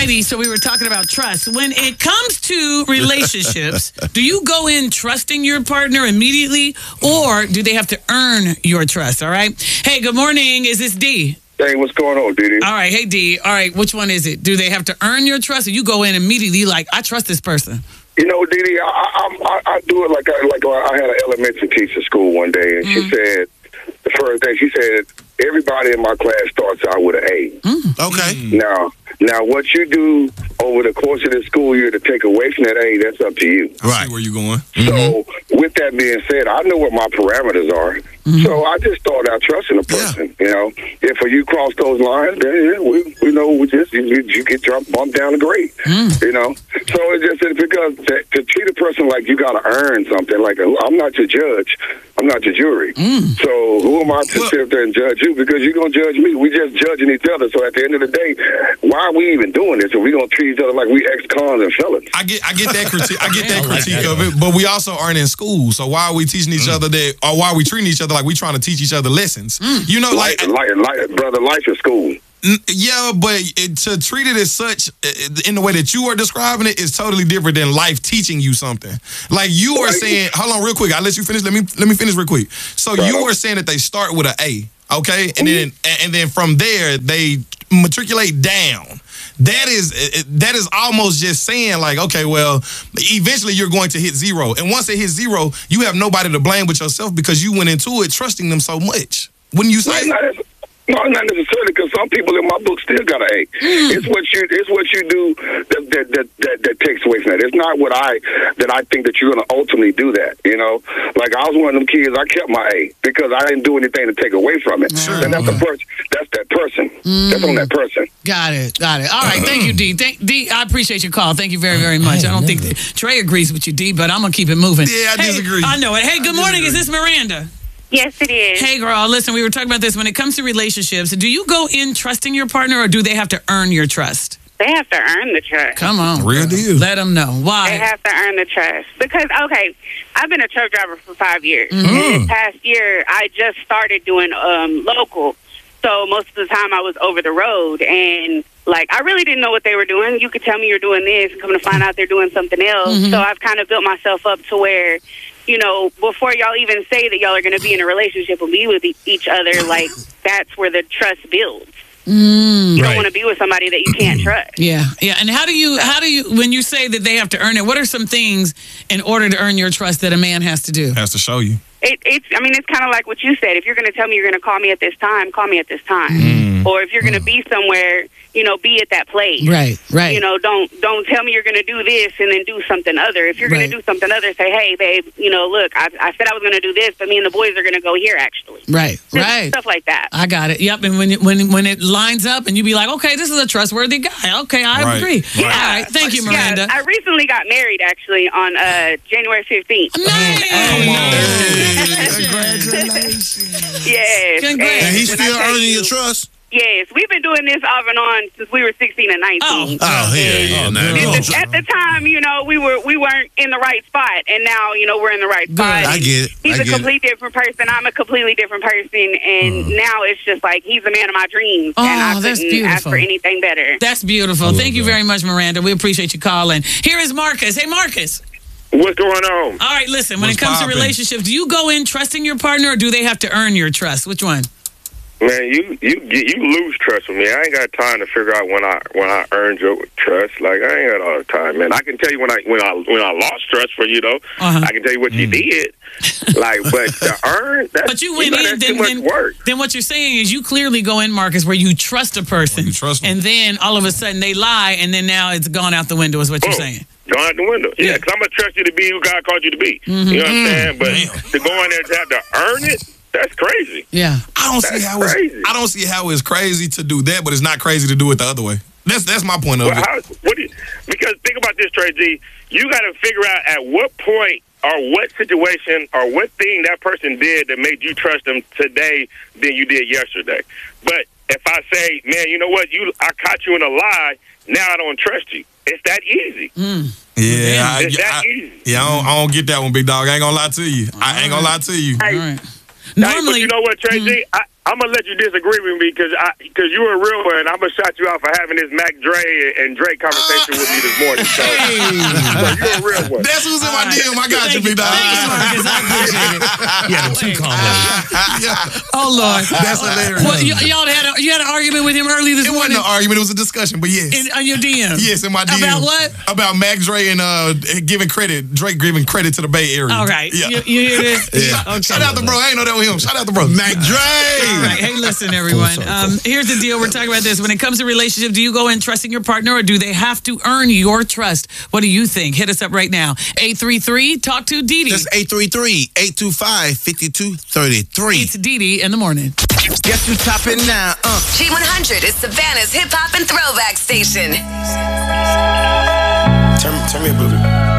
righty, so we were talking about trust. When it comes to relationships, do you go in trusting your partner immediately, or do they have to earn your trust, all right? Hey, good morning. Is this D? Hey, what's going on, Didi? All right, hey, D. All right, which one is it? Do they have to earn your trust, or you go in immediately like, I trust this person? You know, Didi, I do it like I had an elementary teacher at school one day, and she said, the first day, she said, everybody in my class starts out with an A. Okay. Now, what you do over the course of the school year to take away from that A, that's up to you. Right. Where you going? So, with that being said, I know what my parameters are. So, I just start out trusting a person. You know, if you cross those lines, then we know you get bumped down the grade. You know, so it's just because to treat a person like you got to earn something. Like I'm not your judge, I'm not your jury. So who am I to sit up there and judge you? Because you're gonna judge me. We just judging each other. So at the end of the day, why are we even doing this? If we gonna treat each other like we ex-cons and felons? I get that critique. I get that critique of it, but we also aren't in school. So why are we teaching each other that, or why are we treating each other like we trying to teach each other lessons? You know, like brother, life is school. Yeah, but to treat it as such in the way that you are describing it is totally different than life teaching you something. Like you are saying, hold on real quick, I'll let you finish. Let me finish real quick. So you are saying that they start with an A, okay? And then from there they matriculate down. That is almost just saying like, okay, well, eventually you're going to hit zero. And once it hits zero, you have nobody to blame but yourself because you went into it trusting them so much. Wouldn't you say? No, not necessarily, because some people in my book still got an A. It's what you do that takes away from that. It's not what I think that you're going to ultimately do that. You know, like I was one of them kids. I kept my A because I didn't do anything to take away from it. And that's the person. That's that person. That's on that person. Got it. All right, thank you, D. D, I appreciate your call. Thank you very, very much. I don't think that Trey agrees with you, D, but I'm gonna keep it moving. Yeah, I disagree. I know it. Hey, good morning. Is this Miranda? Yes, it is. Hey, girl, listen, we were talking about this. When it comes to relationships, do you go in trusting your partner, or do they have to earn your trust? They have to earn the trust. Come on. Real deal. Let them know. Why? They have to earn the trust. Because, okay, I've been a truck driver for 5 years. And this past year, I just started doing local. So most of the time I was over the road. And, like, I really didn't know what they were doing. You could tell me you're doing this and come to find out they're doing something else. So I've kind of built myself up to where, you know, before y'all even say that y'all are going to be in a relationship and be with each other, like, that's where the trust builds. You don't want to be with somebody that you can't trust. Yeah. And how do you, when you say that they have to earn it, what are some things in order to earn your trust that a man has to do? Has to show you. It's kind of like what you said. If you're going to tell me you're going to call me at this time, call me at this time. Or if you're going to be somewhere, you know, be at that place. Right. You know, don't tell me you're going to do this and then do something other. If you're going to do something other, say, hey, babe, you know, look, I said I was going to do this, but me and the boys are going to go here, actually. Right. Stuff like that. I got it. Yep. And when it lines up and you be like, okay, this is a trustworthy guy. Okay, I agree. Yeah. All right. Thank you, Miranda. Yeah, I recently got married, actually, on January 15th. Nice. Congratulations. Yes. Congrats. And he's still earning your trust? Yes, we've been doing this off and on since we were 16 and 19. At the time, you know, we weren't in the right spot, and now, you know, we're in the right spot. I get it. He's a completely different person. I'm a completely different person, and now it's just like he's the man of my dreams, and I couldn't ask for anything better. That's beautiful. Thank you very much, Miranda. We appreciate you calling. Here is Marcus. Hey, Marcus. What's going on? All right, listen, when it comes to relationships, do you go in trusting your partner, or do they have to earn your trust? Which one? Man, you lose trust with me. I ain't got time to figure out when I earned your trust. Like, I ain't got all the time, man. I can tell you when I lost trust for you, though. I can tell you what you did. Like, but to earn, but you went in, too much work. Then what you're saying is you clearly go in, Marcus, where you trust a person, and then all of a sudden they lie, and then now it's gone out the window. Is what you're saying? Gone out the window. Yeah, because I'm gonna trust you to be who God called you to be. You know what I'm saying? But to go in there to have to earn it. That's crazy. Yeah, I don't see how it's crazy to do that, but it's not crazy to do it the other way. That's my point of it. Because think about this, Trey G. You got to figure out at what point or what situation or what thing that person did that made you trust them today than you did yesterday. But if I say, man, you know what? I caught you in a lie. Now I don't trust you. It's that easy. Yeah, easy. I don't get that one, big dog. I ain't gonna lie to you. I ain't gonna lie to you. All right. Normally, but you know what, Trey G? I'm gonna let you disagree with me because you're a real one. I'm gonna shout you out for having this Mac Dre and Drake conversation with me this morning. So, so you're a real one. That's who's in my DM. I got you, big dog. Thank you, Marcus. I appreciate it. Yeah, them two combos. Yeah. Oh Lord, That's hilarious. Well, y'all had an argument with him early this It morning. wasn't an argument. It was a discussion, but yes. On your DM. Yes, in my DM. About what? About Mac Dre and giving credit, Drake giving credit to the Bay Area. All right. Yeah. You hear this? Yeah. Okay. Shout out to bro. I ain't know that was him. Shout out to bro. Mac Dre. All right. Hey, listen, everyone. Here's the deal. We're talking about this. When it comes to relationship, do you go in trusting your partner or do they have to earn your trust? What do you think? Hit us up right now. 833 Talk to Didi. That's 833-825-5233. It's Didi in the morning. Guess who's topping now? G100 is Savannah's hip hop and throwback station. Turn me up a little bit.